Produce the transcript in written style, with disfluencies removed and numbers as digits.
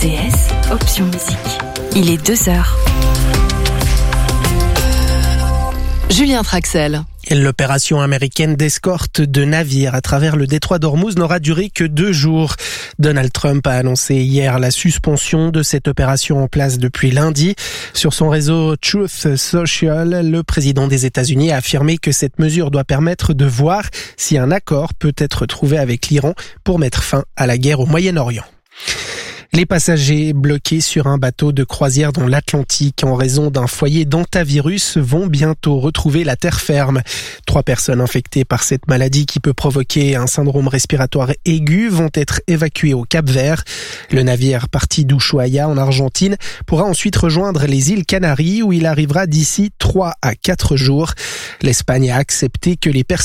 RTS, option musique. Il est 2h. Julien Traxel. L'opération américaine d'escorte de navires à travers le détroit d'Ormuz n'aura duré que 2 jours. Donald Trump a annoncé hier la suspension de cette opération en place depuis lundi. Sur son réseau Truth Social, le président des États-Unis a affirmé que cette mesure doit permettre de voir si un accord peut être trouvé avec l'Iran pour mettre fin à la guerre au Moyen-Orient. Les passagers bloqués sur un bateau de croisière dans l'Atlantique en raison d'un foyer d'hantavirus vont bientôt retrouver la terre ferme. 3 personnes infectées par cette maladie qui peut provoquer un syndrome respiratoire aigu vont être évacuées au Cap-Vert. Le navire parti d'Ushuaia en Argentine pourra ensuite rejoindre les îles Canaries où il arrivera d'ici 3 à 4 jours. L'Espagne a accepté que les personnes